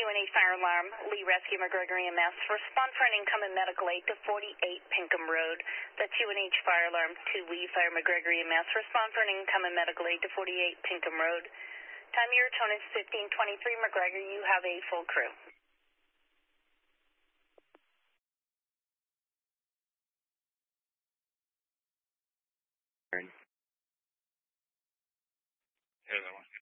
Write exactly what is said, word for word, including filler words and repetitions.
and E Fire Alarm, Lee Rescue, McGregor E M S. Respond for an incoming medical aid to forty-eight Pinkham Road. That's U N H Fire Alarm, two Lee Fire, McGregor E M S. Respond for an incoming medical aid to forty-eight Pinkham Road. Time of your tone is fifteen twenty-three, McGregor. You have a full crew. Here's that one.